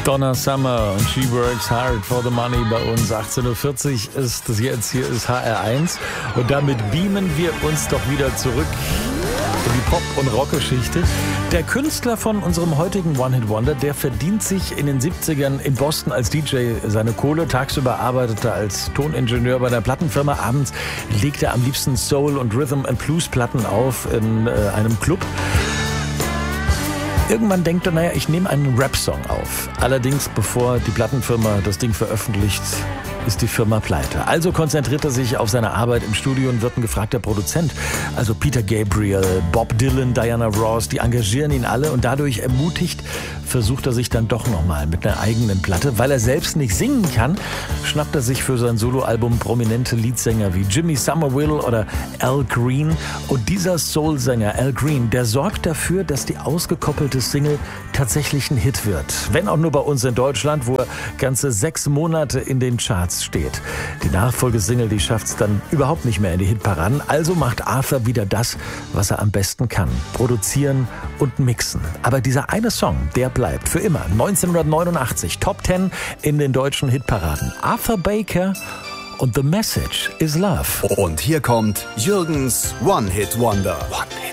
Donna Summer und She Works Hard for the Money bei uns. 18.40 Uhr ist das jetzt. Hier ist HR1. Und damit beamen wir uns doch wieder zurück in die Pop- und Rockgeschichte. Der Künstler von unserem heutigen One-Hit-Wonder, der verdient sich in den 70ern in Boston als DJ seine Kohle. Tagsüber arbeitet er als Toningenieur bei der Plattenfirma. Abends legt er am liebsten Soul- und Rhythm-and-Blues-Platten auf in einem Club. Irgendwann denkt er, ich nehme einen Rap-Song auf. Allerdings, bevor die Plattenfirma das Ding veröffentlicht, ist die Firma pleite. Also konzentriert er sich auf seine Arbeit im Studio und wird ein gefragter Produzent. Also Peter Gabriel, Bob Dylan, Diana Ross, die engagieren ihn alle und dadurch ermutigt, versucht er sich dann doch nochmal mit einer eigenen Platte. Weil er selbst nicht singen kann, schnappt er sich für sein Soloalbum prominente Leadsänger wie Jimmy Somerville oder Al Green. Und dieser Soul-Sänger Al Green, der sorgt dafür, dass die ausgekoppelte Single tatsächlich ein Hit wird. Wenn auch nur bei uns in Deutschland, wo er ganze 6 Monate in den Charts steht. Die Nachfolgesingle, die schafft es dann überhaupt nicht mehr in die Hitparaden. Also macht Arthur wieder das, was er am besten kann. Produzieren und mixen. Aber dieser eine Song, der bleibt für immer. 1989, Top 10 in den deutschen Hitparaden. Arthur Baker und The Message is Love. Und hier kommt Jürgens One-Hit-Wonder.